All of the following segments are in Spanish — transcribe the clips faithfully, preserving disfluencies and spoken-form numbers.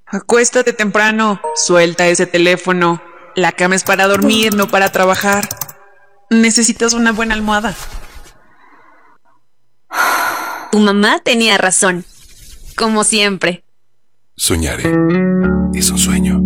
Acuéstate temprano, suelta ese teléfono. La cama es para dormir, no para trabajar. Necesitas una buena almohada. Tu mamá tenía razón, como siempre. Soñaré es un sueño.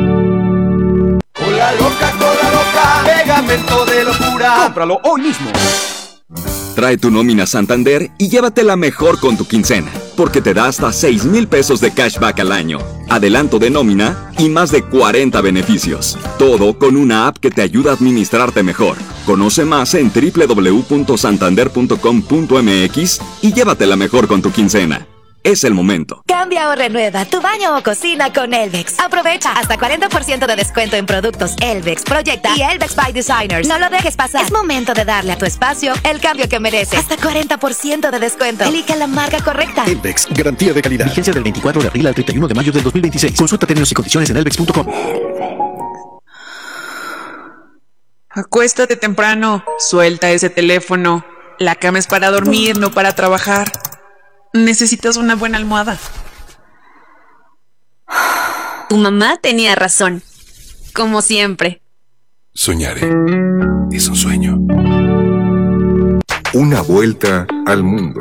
Cola loca, cola loca, pegamento de locura. Cómpralo hoy mismo. Trae tu nómina Santander y llévatela mejor con tu quincena, porque te da hasta seis mil pesos de cashback al año, adelanto de nómina y más de cuarenta beneficios. Todo con una app que te ayuda a administrarte mejor. Conoce más en doble u doble u doble u punto santander punto com punto m x y llévatela mejor con tu quincena. Es el momento. Cambia o renueva tu baño o cocina con Elvex. Aprovecha hasta cuarenta por ciento de descuento en productos Elvex, Proyecta y Elvex by Designers. No lo dejes pasar. Es momento de darle a tu espacio el cambio que merece. Hasta cuarenta por ciento de descuento. Elige la marca correcta. Elvex, garantía de calidad. Vigencia del veinticuatro de abril al treinta y uno de mayo del dos mil veintiséis. Consulta términos y condiciones en elvex punto com. Acuéstate temprano, suelta ese teléfono. La cama es para dormir, no para trabajar. Necesitas una buena almohada. Tu mamá tenía razón, como siempre. Soñaré es un sueño. Una vuelta al mundo.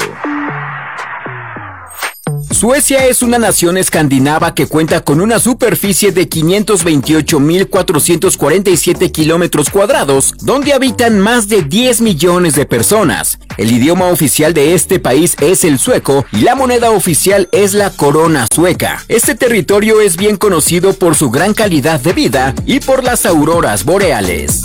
Suecia es una nación escandinava que cuenta con una superficie de quinientos veintiocho mil cuatrocientos cuarenta y siete kilómetros cuadrados, donde habitan más de diez millones de personas. El idioma oficial de este país es el sueco y la moneda oficial es la corona sueca. Este territorio es bien conocido por su gran calidad de vida y por las auroras boreales.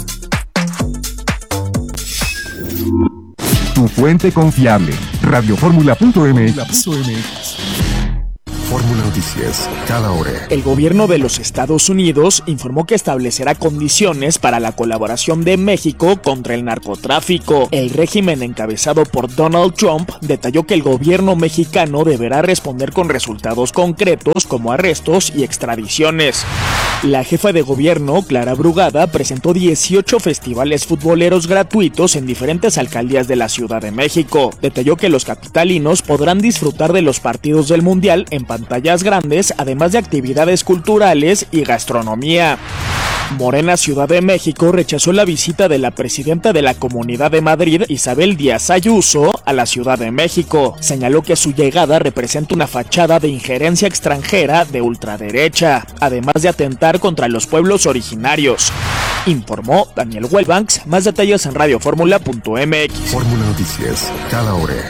Tu fuente confiable, radioformula punto m x. Fórmula Noticias, cada hora. El gobierno de los Estados Unidos informó que establecerá condiciones para la colaboración de México contra el narcotráfico. El régimen encabezado por Donald Trump detalló que el gobierno mexicano deberá responder con resultados concretos como arrestos y extradiciones. La jefa de gobierno, Clara Brugada, presentó dieciocho festivales futboleros gratuitos en diferentes alcaldías de la Ciudad de México. Detalló que los capitalinos podrán disfrutar de los partidos del Mundial en pantallas grandes, además de actividades culturales y gastronomía. Morena Ciudad de México rechazó la visita de la presidenta de la Comunidad de Madrid, Isabel Díaz Ayuso, a la Ciudad de México. Señaló que su llegada representa una fachada de injerencia extranjera de ultraderecha, además de atentar contra los pueblos originarios. Informó Daniel Wellbanks. Más detalles en radioformula punto m x. Fórmula Noticias, cada hora.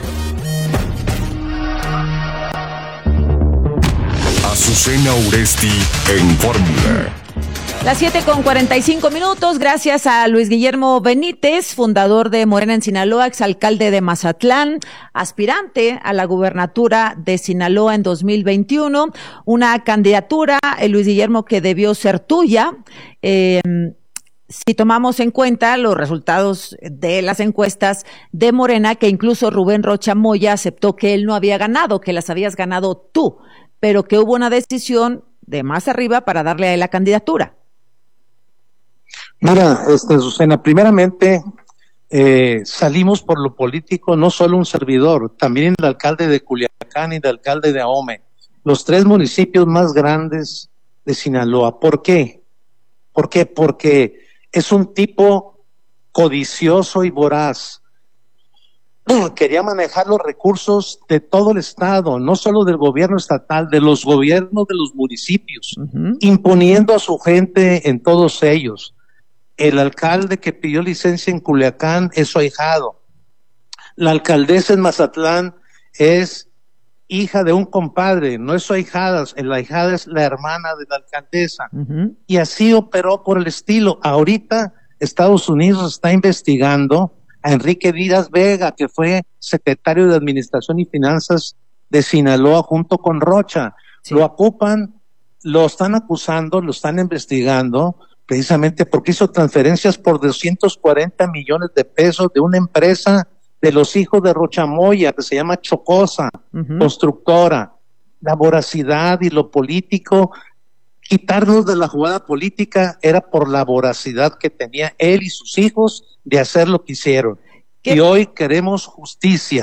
Azucena Uresti en Fórmula. Las siete con cuarenta y cinco minutos, gracias a Luis Guillermo Benítez, fundador de Morena en Sinaloa, exalcalde de Mazatlán, aspirante a la gubernatura de Sinaloa en dos mil veintiuno, una candidatura, eh, Luis Guillermo, que debió ser tuya. Eh, Si tomamos en cuenta los resultados de las encuestas de Morena, que incluso Rubén Rocha Moya aceptó que él no había ganado, que las habías ganado tú, pero que hubo una decisión de más arriba para darle a él la candidatura. Mira, este, Susana, primeramente eh, salimos por lo político, no solo un servidor, también el alcalde de Culiacán y el alcalde de Ahome, los tres municipios más grandes de Sinaloa. ¿Por qué? ¿Por qué? Porque es un tipo codicioso y voraz. Quería manejar los recursos de todo el estado, no solo del gobierno estatal, de los gobiernos de los municipios, uh-huh. imponiendo a su gente en todos ellos. El alcalde que pidió licencia en Culiacán es su ahijado. La alcaldesa en Mazatlán es hija de un compadre, no es su ahijada, la ahijada es la hermana de la alcaldesa. Uh-huh. Y así operó por el estilo. Ahorita Estados Unidos está investigando a Enrique Díaz Vega, que fue secretario de Administración y Finanzas de Sinaloa junto con Rocha. Sí. Lo ocupan, lo están acusando, lo están investigando, precisamente porque hizo transferencias por doscientos cuarenta millones de pesos de una empresa de los hijos de Rocha Moya, que se llama Chocosa, uh-huh. constructora. La voracidad y lo político, quitarnos de la jugada política era por la voracidad que tenía él y sus hijos de hacer lo que hicieron. ¿Qué? Y hoy queremos justicia.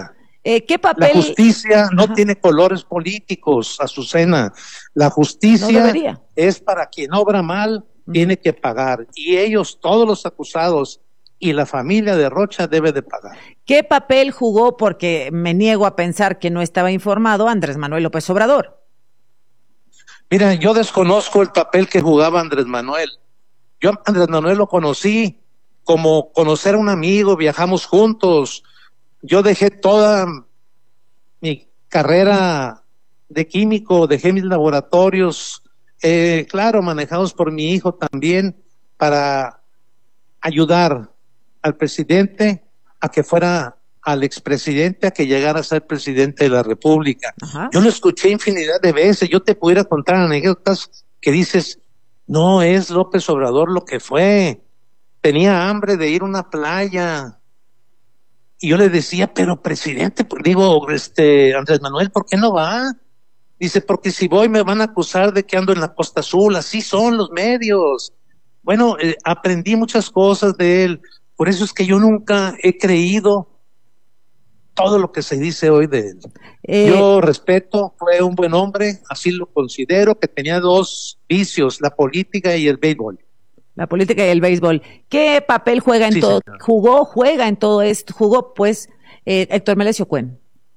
Eh, ¿Qué papel? La justicia no Ajá. tiene colores políticos, Azucena. La justicia no es para quien obra mal, uh-huh. tiene que pagar. Y ellos, todos los acusados y la familia de Rocha debe de pagar. ¿Qué papel jugó, porque me niego a pensar que no estaba informado, Andrés Manuel López Obrador? Mira, yo desconozco el papel que jugaba Andrés Manuel. Yo a Andrés Manuel lo conocí como conocer a un amigo, viajamos juntos. Yo dejé toda mi carrera de químico, dejé mis laboratorios, eh, claro, manejados por mi hijo también, para ayudar al presidente a que fuera, al expresidente a que llegara a ser presidente de la República. Ajá. Yo lo escuché infinidad de veces, yo te pudiera contar anécdotas que dices, no es López Obrador lo que fue, tenía hambre de ir a una playa, y yo le decía, pero presidente, digo, este, Andrés Manuel, ¿por qué no va? Dice, porque si voy me van a acusar de que ando en la Costa Azul, así son los medios. Bueno, eh, aprendí muchas cosas de él, por eso es que yo nunca he creído todo lo que se dice hoy de él. Eh, yo respeto, fue un buen hombre, así lo considero, que tenía dos vicios, la política y el béisbol. La política y el béisbol. ¿Qué papel juega en sí, todo? Señor. Jugó, juega en todo esto, jugó pues eh, Héctor Melesio Cuen.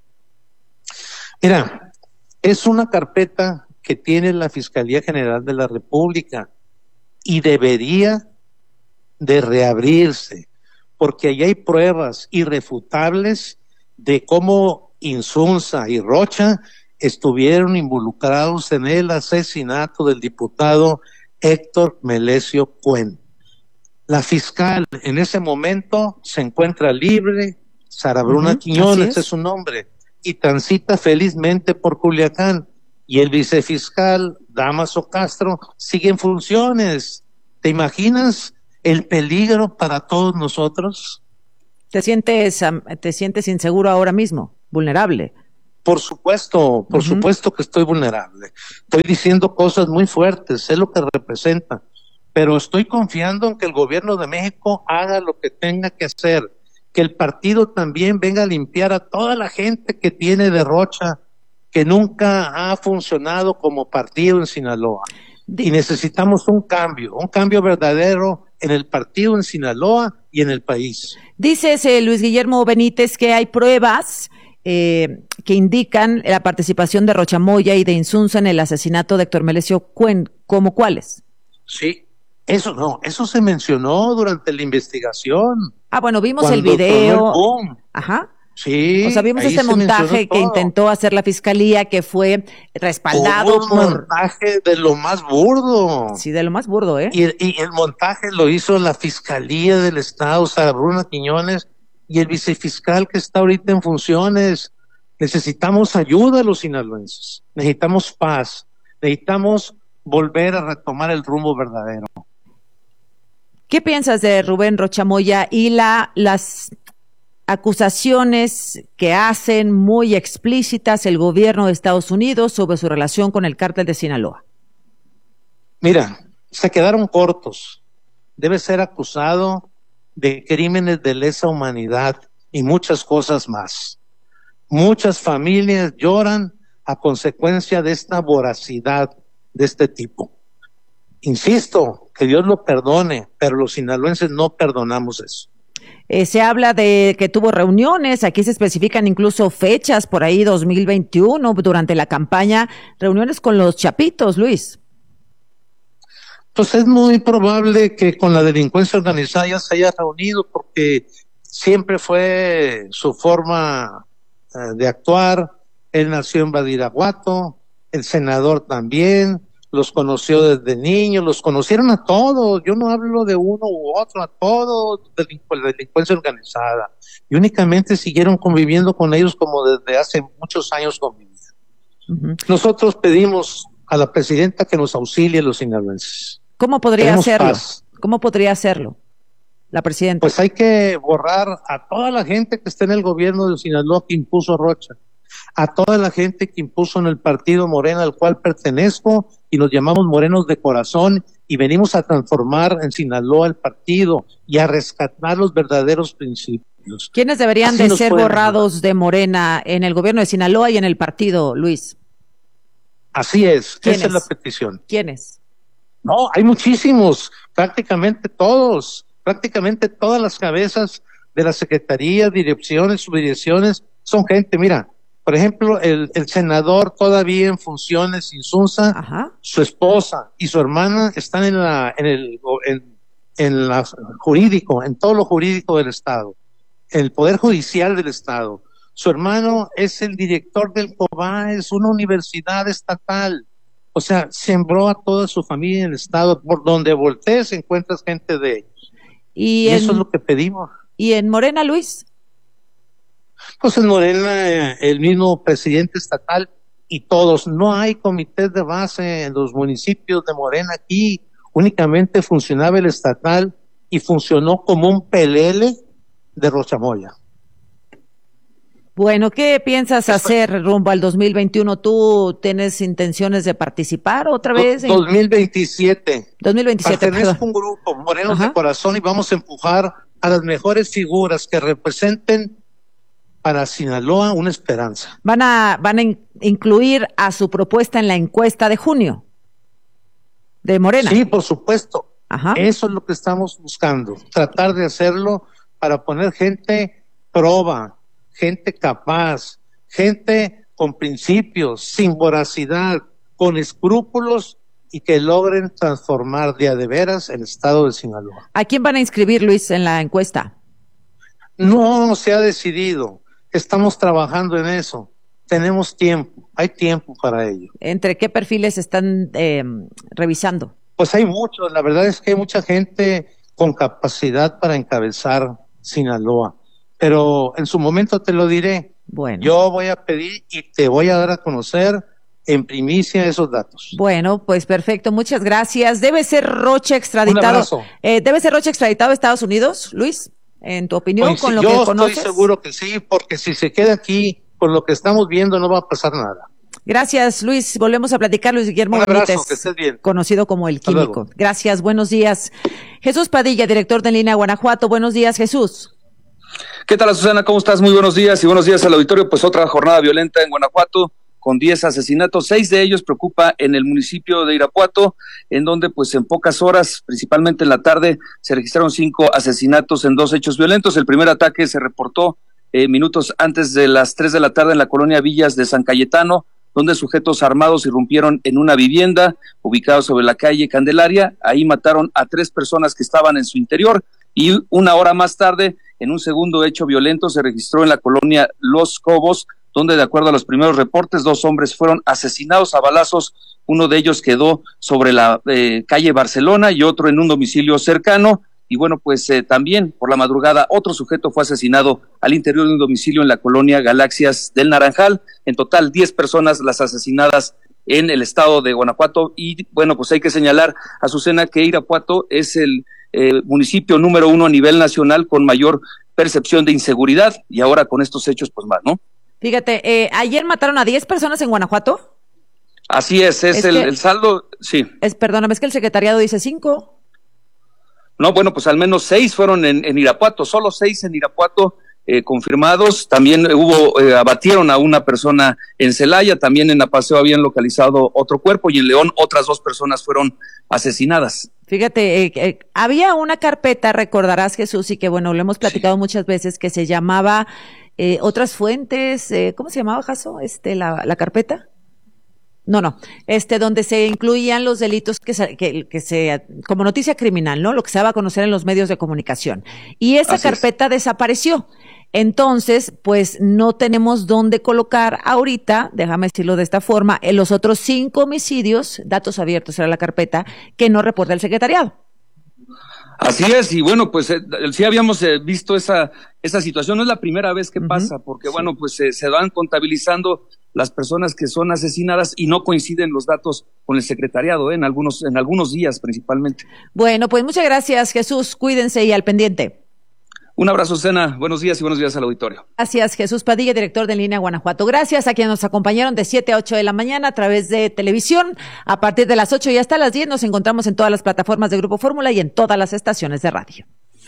Mira, es una carpeta que tiene la Fiscalía General de la República y debería de reabrirse, porque ahí hay pruebas irrefutables de cómo Insunza y Rocha estuvieron involucrados en el asesinato del diputado Héctor Melesio Cuen. La fiscal en ese momento se encuentra libre, Sara Bruna uh-huh, Quiñones es. es su nombre, y transita felizmente por Culiacán, y el vicefiscal Dámaso Castro sigue en funciones. ¿Te imaginas el peligro para todos nosotros? ¿Te sientes, te sientes inseguro ahora mismo, vulnerable? Por supuesto, por uh-huh. supuesto que estoy vulnerable. Estoy diciendo cosas muy fuertes, sé lo que representa, pero estoy confiando en que el gobierno de México haga lo que tenga que hacer, que el partido también venga a limpiar a toda la gente que tiene de Rocha, que nunca ha funcionado como partido en Sinaloa. Y necesitamos un cambio, un cambio verdadero en el partido en Sinaloa y en el país. Dices, eh, Luis Guillermo Benítez, que hay pruebas eh, que indican la participación de Rocha Moya y de Insunza en el asesinato de Héctor Melesio Cuen. ¿Cómo cuáles? Sí, eso no, eso se mencionó durante la investigación. Ah, bueno, vimos el video. El Ajá. Sí. O sea, vimos este montaje que intentó hacer la fiscalía, que fue respaldado un por... un montaje de lo más burdo. Sí, de lo más burdo, ¿eh? Y, y el montaje lo hizo la Fiscalía del Estado, Sara Bruna Quiñones, y el vicefiscal que está ahorita en funciones. Necesitamos ayuda a los sinaloenses, necesitamos paz, necesitamos volver a retomar el rumbo verdadero. ¿Qué piensas de Rubén Rocha Moya y la, las acusaciones que hacen muy explícitas el gobierno de Estados Unidos sobre su relación con el cártel de Sinaloa? Mira, se quedaron cortos. Debe ser acusado de crímenes de lesa humanidad y muchas cosas más. Muchas familias lloran a consecuencia de esta voracidad de este tipo. Insisto, que Dios lo perdone, pero los sinaloenses no perdonamos eso. Eh, se habla de que tuvo reuniones, aquí se especifican incluso fechas, por ahí dos mil veintiuno, durante la campaña, reuniones con los chapitos, Luis. Pues es muy probable que con la delincuencia organizada ya se haya reunido, porque siempre fue su forma eh, de actuar. Él nació en Badiraguato, el senador también, los conoció desde niños, los conocieron a todos. Yo no hablo de uno u otro, a todos, de la delincuencia organizada. Y únicamente siguieron conviviendo con ellos como desde hace muchos años convivían. Uh-huh. Nosotros pedimos a la presidenta que nos auxilie los sinaloenses. ¿Cómo podría Tenemos hacerlo? Paz. ¿Cómo podría hacerlo la presidenta? Pues hay que borrar a toda la gente que está en el gobierno de Sinaloa que impuso Rocha, a toda la gente que impuso en el partido Morena al cual pertenezco y nos llamamos morenos de corazón y venimos a transformar en Sinaloa el partido y a rescatar los verdaderos principios. ¿Quiénes deberían Así de nos ser pueden borrados ayudar. de Morena en el gobierno de Sinaloa y en el partido, Luis? Así es, ¿Quiénes? esa es la petición. ¿Quiénes? No, hay muchísimos, prácticamente todos, prácticamente todas las cabezas de las secretarías, direcciones, subdirecciones, son gente, mira, por ejemplo, el, el senador todavía en funciones, Insunza, Ajá. su esposa y su hermana están en la, en el, en, en la jurídico, en todo lo jurídico del Estado, en el Poder Judicial del Estado. Su hermano es el director del COBAES, una universidad estatal. O sea, sembró a toda su familia en el Estado. Por donde voltees encuentras gente de ellos. Y, Y en, eso es lo que pedimos. ¿Y en Morena, Luis? Pues en Morena, eh, el mismo presidente estatal y todos. No hay comités de base en los municipios de Morena aquí. Únicamente funcionaba el estatal y funcionó como un pelele de Rochamoya. Bueno, ¿qué piensas hacer rumbo al dos mil veintiuno? ¿Tú tienes intenciones de participar otra vez? En... dos mil veintisiete. dos mil veintisiete, Pertenezco perdón. a un grupo, Morenos Ajá. de Corazón, y vamos a empujar a las mejores figuras que representen para Sinaloa una esperanza. Van a, van a in- incluir a su propuesta en la encuesta de junio de Morena. Sí, por supuesto. Ajá. Eso es lo que estamos buscando, tratar de hacerlo para poner gente proba, gente capaz, gente con principios, sin voracidad, con escrúpulos y que logren transformar de a de veras el estado de Sinaloa. ¿A quién van a inscribir, Luis, en la encuesta? No se ha decidido, estamos trabajando en eso, tenemos tiempo, hay tiempo para ello. ¿Entre qué perfiles están eh, revisando? Pues hay muchos, la verdad es que hay mucha gente con capacidad para encabezar Sinaloa, pero en su momento te lo diré. Bueno. Yo voy a pedir y te voy a dar a conocer en primicia esos datos. Bueno, pues perfecto, muchas gracias. ¿Debe ser Rocha extraditado? Un abrazo. Eh, ¿Debe ser Rocha extraditado a Estados Unidos, Luis? En tu opinión, Pues con sí, lo yo que estoy conoces. seguro que sí, porque si se queda aquí con lo que estamos viendo no va a pasar nada. Gracias, Luis. Volvemos a platicar, Luis Guillermo Un abrazo, Benítez, que estés bien. conocido como El Hasta Químico. luego. Gracias, buenos días. Jesús Padilla, director de En Línea Guanajuato. Buenos días, Jesús. ¿Qué tal, Susana? ¿Cómo estás? Muy buenos días y buenos días al auditorio. Pues otra jornada violenta en Guanajuato con diez asesinatos. Seis de ellos preocupa en el municipio de Irapuato, en donde pues en pocas horas, principalmente en la tarde, se registraron cinco asesinatos en dos hechos violentos. El primer ataque se reportó eh, minutos antes de las tres de la tarde en la colonia Villas de San Cayetano, donde sujetos armados irrumpieron en una vivienda ubicada sobre la calle Candelaria. Ahí mataron a tres personas que estaban en su interior y una hora más tarde, en un segundo hecho violento, se registró en la colonia Los Cobos, donde de acuerdo a los primeros reportes, dos hombres fueron asesinados a balazos. Uno de ellos quedó sobre la eh, calle Barcelona y otro en un domicilio cercano. Y bueno, pues eh, también por la madrugada otro sujeto fue asesinado al interior de un domicilio en la colonia Galaxias del Naranjal. En total, diez personas las asesinadas en el estado de Guanajuato. Y bueno, pues hay que señalar, Azucena, que Irapuato es el eh, municipio número uno a nivel nacional con mayor percepción de inseguridad, y ahora con estos hechos pues más, ¿no? Fíjate, eh, ayer mataron a diez personas en Guanajuato. Así es, es, Es el, que- el saldo, sí. Es, perdóname, es que el secretariado dice cinco. No, bueno, pues al menos seis fueron en, en Irapuato, solo seis en Irapuato eh, confirmados. También hubo, eh, abatieron a una persona en Celaya, también en Apaseo habían localizado otro cuerpo y en León otras dos personas fueron asesinadas. Fíjate, eh, eh, había una carpeta, recordarás, Jesús, y que bueno, lo hemos platicado muchas veces, que se llamaba eh, Otras Fuentes, eh, ¿cómo se llamaba, Jaso? Este, la, la carpeta. No, no, este, donde se incluían los delitos que se, que, que se, como noticia criminal, ¿no? Lo que se daba a conocer en los medios de comunicación. Y esa Así es. carpeta desapareció. Entonces, pues no tenemos dónde colocar ahorita, déjame decirlo de esta forma, en los otros cinco homicidios, datos abiertos era la carpeta, que no reporta el secretariado. Así es, y bueno, pues eh, sí habíamos eh, visto esa esa situación, no es la primera vez que pasa, porque bueno, pues eh, se van contabilizando las personas que son asesinadas y no coinciden los datos con el secretariado, ¿eh? en algunos en algunos días principalmente. Bueno, pues muchas gracias, Jesús, cuídense y al pendiente. Un abrazo, Azucena. Buenos días y buenos días al auditorio. Gracias, Jesús Padilla, director de En Línea Guanajuato. Gracias a quienes nos acompañaron de siete a ocho de la mañana a través de televisión. A partir de las ocho y hasta las diez nos encontramos en todas las plataformas de Grupo Fórmula y en todas las estaciones de radio.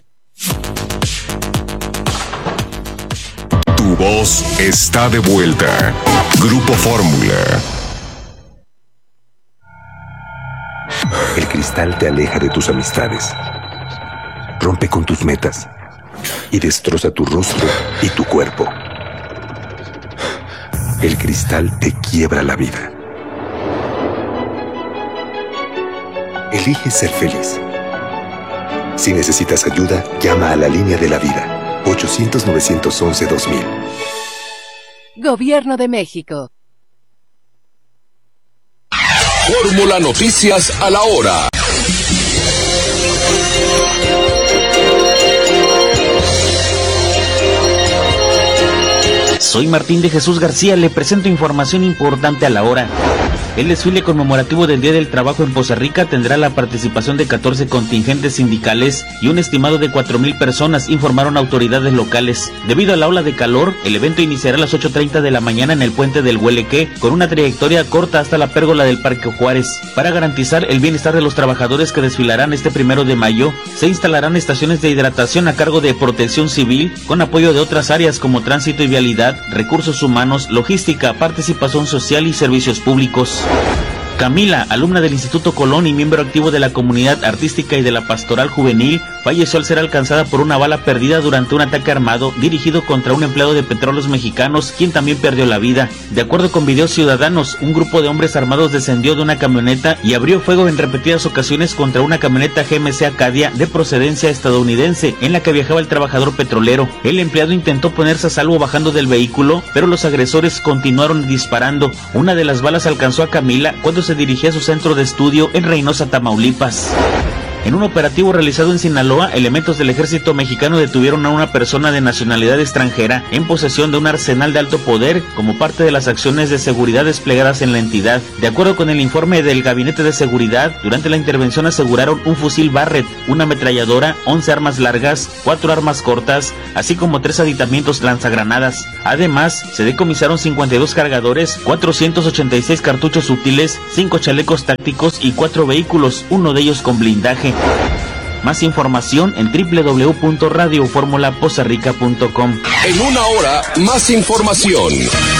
Tu voz está de vuelta. Grupo Fórmula. El cristal te aleja de tus amistades, rompe con tus metas y destroza tu rostro y tu cuerpo. El cristal te quiebra la vida. Elige ser feliz. Si necesitas ayuda, llama a la línea de la vida, ochocientos, novecientos once, dos mil. Gobierno de México. Fórmula Noticias a la hora. Soy Martín de Jesús García, le presento información importante a la hora. El desfile conmemorativo del Día del Trabajo en Poza Rica tendrá la participación de catorce contingentes sindicales y un estimado de cuatro mil personas, informaron autoridades locales. Debido a la ola de calor, el evento iniciará a las ocho treinta de la mañana en el puente del Hueleque, con una trayectoria corta hasta la pérgola del Parque Juárez. Para garantizar el bienestar de los trabajadores que desfilarán este primero de mayo, se instalarán estaciones de hidratación a cargo de Protección Civil, con apoyo de otras áreas como tránsito y vialidad, recursos humanos, logística, participación social y servicios públicos. Camila, alumna del Instituto Colón y miembro activo de la comunidad artística y de la pastoral juvenil, falleció al ser alcanzada por una bala perdida durante un ataque armado dirigido contra un empleado de Petróleos Mexicanos, quien también perdió la vida. De acuerdo con videos ciudadanos, un grupo de hombres armados descendió de una camioneta y abrió fuego en repetidas ocasiones contra una camioneta G M C Acadia de procedencia estadounidense, en la que viajaba el trabajador petrolero. El empleado intentó ponerse a salvo bajando del vehículo, pero los agresores continuaron disparando. Una de las balas alcanzó a Camila cuando se dirigía a su centro de estudio en Reynosa, Tamaulipas. En un operativo realizado en Sinaloa, elementos del ejército mexicano detuvieron a una persona de nacionalidad extranjera en posesión de un arsenal de alto poder como parte de las acciones de seguridad desplegadas en la entidad. De acuerdo con el informe del Gabinete de Seguridad, durante la intervención aseguraron un fusil Barrett, una ametralladora, once armas largas, cuatro armas cortas, así como tres aditamientos lanzagranadas. Además, se decomisaron cincuenta y dos cargadores, cuatrocientos ochenta y seis cartuchos útiles, cinco chalecos tácticos y cuatro vehículos, uno de ellos con blindaje. Más información en doble u doble u doble u punto radio fórmula poza rica punto com. En una hora, más información.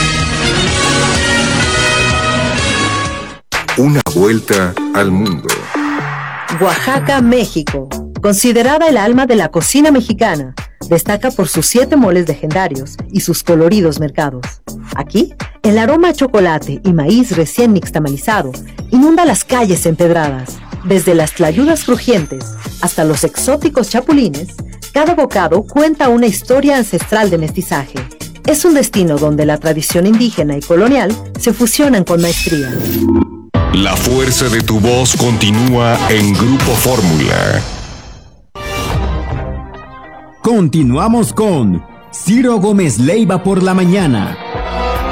Una vuelta al mundo. Oaxaca, México. Considerada el alma de la cocina mexicana, destaca por sus siete moles legendarios y sus coloridos mercados. Aquí, el aroma a chocolate y maíz recién nixtamalizado inunda las calles empedradas. Desde las tlayudas crujientes hasta los exóticos chapulines, cada bocado cuenta una historia ancestral de mestizaje. Es un destino donde la tradición indígena y colonial se fusionan con maestría. La fuerza de tu voz continúa en Grupo Fórmula. Continuamos con Ciro Gómez Leiva por la mañana.